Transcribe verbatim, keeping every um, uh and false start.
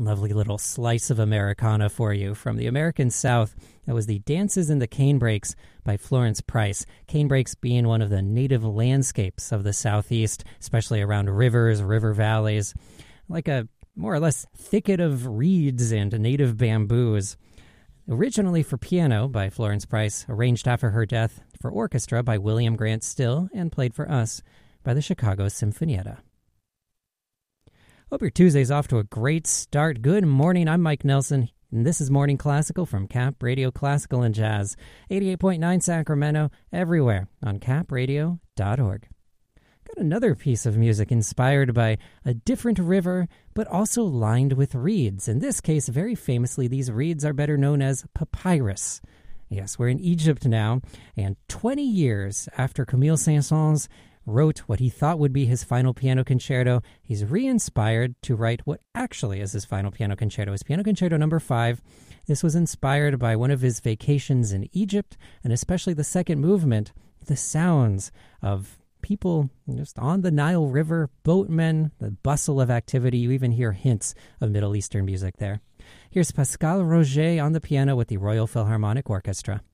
Lovely little slice of Americana for you from the American South. That was the Dances in the Canebrakes by Florence Price. Canebrakes being one of the native landscapes of the Southeast, especially around rivers, river valleys, like a more or less thicket of reeds and native bamboos. Originally for piano by Florence Price, arranged after her death for orchestra by William Grant Still, and played for us by the Chicago Sinfonietta. Hope your Tuesday's off to a great start. Good morning, I'm Mike Nelson, and this is Morning Classical from Cap Radio Classical and Jazz, eighty-eight point nine Sacramento, everywhere on cap radio dot org. Got another piece of music inspired by a different river, but also lined with reeds. In this case, very famously, these reeds are better known as papyrus. Yes, we're in Egypt now, and twenty years after Camille Saint-Saëns wrote what he thought would be his final piano concerto, he's re-inspired to write what actually is his final piano concerto, his piano concerto number five. This was inspired by one of his vacations in Egypt, and especially the second movement, the sounds of people just on the Nile River, boatmen, the bustle of activity. You even hear hints of Middle Eastern music there. Here's Pascal Roger on the piano with the Royal Philharmonic Orchestra.